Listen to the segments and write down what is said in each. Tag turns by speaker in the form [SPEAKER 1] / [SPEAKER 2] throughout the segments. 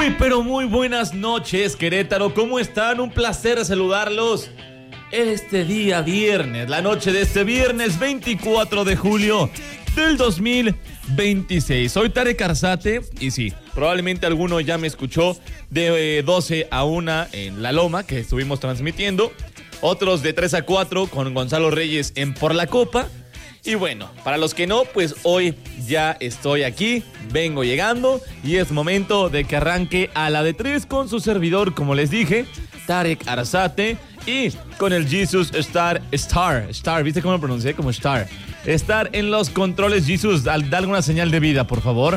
[SPEAKER 1] Muy, pero muy buenas noches, Querétaro. ¿Cómo están? Un placer saludarlos este día viernes, la noche de este viernes 24 de julio del 2026. Soy Tarek Arzate y sí, probablemente alguno ya me escuchó de 12 a 1 en La Loma, que estuvimos transmitiendo. Otros de 3 a 4 con Gonzalo Reyes en Por la Copa. Y bueno, para los que no, pues hoy ya estoy aquí, vengo llegando y es momento de que arranque a la de 3 con su servidor, como les dije, Tarek Arzate, y con el Jesus Star, ¿viste cómo lo pronuncié? Como Star en los controles. Jesus, da alguna señal de vida, por favor.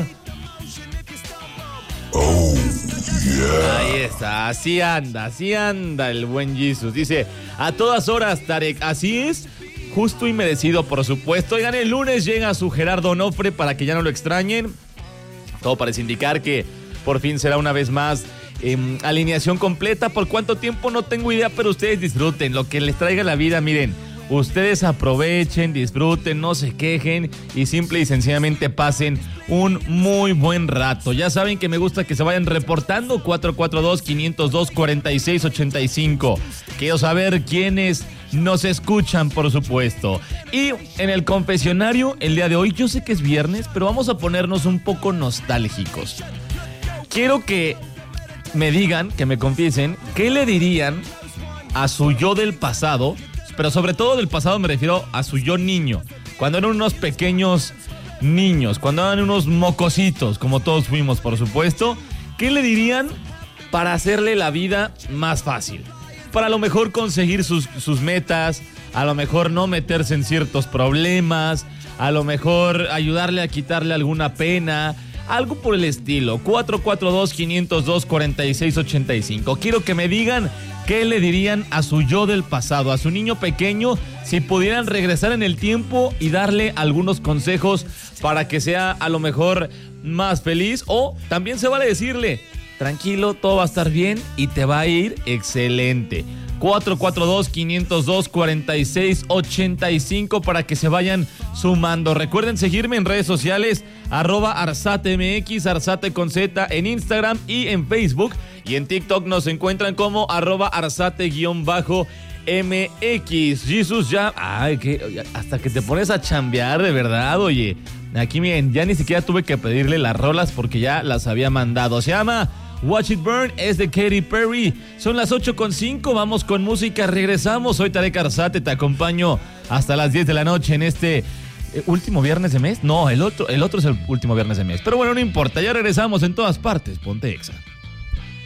[SPEAKER 2] Oh, yeah.
[SPEAKER 1] Ahí está, así anda el buen Jesus. Dice, a todas horas, Tarek, así es. Justo y merecido, por supuesto. Oigan, el lunes llega su Gerardo Onofre para que ya no lo extrañen. Todo parece indicar que por fin será una vez más alineación completa. ¿Por cuánto tiempo? No tengo idea, pero ustedes disfruten lo que les traiga la vida. Miren, ustedes aprovechen, disfruten, no se quejen y simple y sencillamente pasen un muy buen rato. Ya saben que me gusta que se vayan reportando 442-502-4685. Quiero saber quiénes nos escuchan, por supuesto. Y en el confesionario, el día de hoy, yo sé que es viernes, pero vamos a ponernos un poco nostálgicos. Quiero que me digan, que me confiesen, ¿qué le dirían a su yo del pasado? Pero sobre todo del pasado me refiero a su yo niño. Cuando eran unos pequeños niños, cuando eran unos mocositos, como todos fuimos, por supuesto. ¿Qué le dirían para hacerle la vida más fácil? Para a lo mejor conseguir sus metas, a lo mejor no meterse en ciertos problemas, a lo mejor ayudarle a quitarle alguna pena, algo por el estilo. 442-502-4685. Quiero que me digan qué le dirían a su yo del pasado, a su niño pequeño, si pudieran regresar en el tiempo y darle algunos consejos para que sea a lo mejor más feliz. O también se vale decirle, tranquilo, todo va a estar bien y te va a ir excelente. 442-502-4685 para que se vayan sumando. Recuerden seguirme en redes sociales, @ArzateMX, Arzate con Z en Instagram y en Facebook. Y en TikTok nos encuentran como @Arzate_MX. Jesus, ya, hasta que te pones a chambear, de verdad, oye. Aquí miren, ya ni siquiera tuve que pedirle las rolas porque ya las había mandado. Se llama Watch It Burn, es de Katy Perry. Son las 8:05, vamos con música, regresamos. Soy Tarek Arzate, te acompaño hasta las 10 de la noche en este último viernes de mes. No, el otro es el último viernes de mes. Pero bueno, no importa, ya regresamos en todas partes. Ponte Exa.